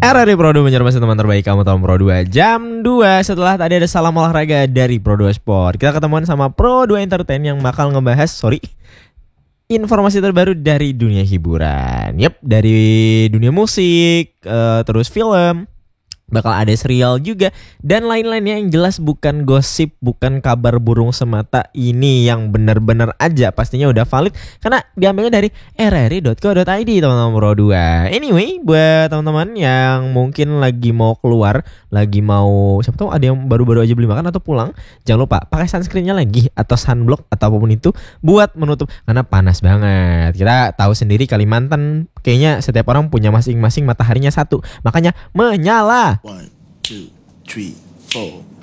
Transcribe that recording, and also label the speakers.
Speaker 1: RRI Pro 2 menyermasi teman terbaik kamu tahun Pro 2 jam 2. Setelah tadi ada salam olahraga dari Pro 2 Sport, kita ketemuan sama Pro 2 Entertain yang bakal ngebahas informasi terbaru dari dunia hiburan. Yep, dari dunia musik, terus film, bakal ada serial juga dan lain-lainnya yang jelas bukan gosip, bukan kabar burung semata. Ini yang benar-benar aja pastinya udah valid karena diambilnya dari rri.co.id teman-teman Pro 2. Anyway, buat teman-teman yang mungkin lagi mau keluar, lagi mau siapa tahu ada yang baru-baru aja beli makan atau pulang, jangan lupa pakai sunscreennya lagi atau sunblock atau apapun itu buat menutup karena panas banget. Kita tahu sendiri Kalimantan kayaknya setiap orang punya masing-masing mataharinya satu, makanya menyala.
Speaker 2: 1, 2, 3, 4